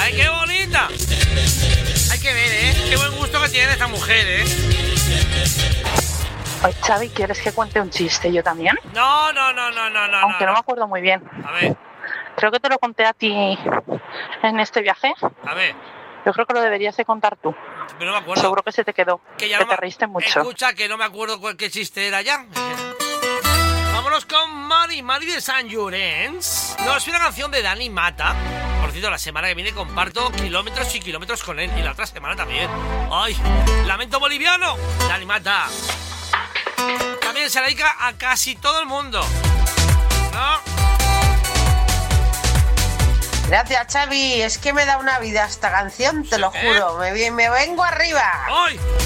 ¡Ay, qué bonita! Hay que ver, ¿eh? Qué buen gusto que tiene esta mujer, ¿eh? Oye, Xavi, ¿quieres que cuente un chiste yo también? No. Aunque no me acuerdo muy bien. A ver. Creo que te lo conté a ti en este viaje. A ver. Yo creo que lo deberías de contar tú. Pero no me acuerdo. Seguro que se te quedó. Que ya que no te reíste mucho. Escucha, que no me acuerdo qué chiste era ya. Vámonos con Mari de Sant Llorenç. Nos viene una canción de Dani Mata. Por cierto, la semana que viene comparto kilómetros y kilómetros con él. Y la otra semana también. ¡Ay! Lamento boliviano. Dani Mata. También se la dedica a casi todo el mundo. ¿No? Gracias, Xavi. Es que me da una vida esta canción, te lo juro. Me vengo arriba. ¡Ay!